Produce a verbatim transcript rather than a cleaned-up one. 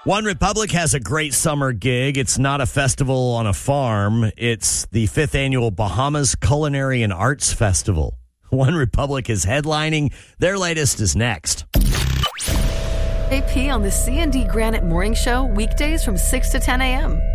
One Republic has a great summer gig. It's not a festival on a farm. It's the fifth annual Bahamas Culinary and Arts Festival. One Republic is headlining. Their latest is next. A P on the C and D Granite Morning Show, weekdays from six to ten a.m.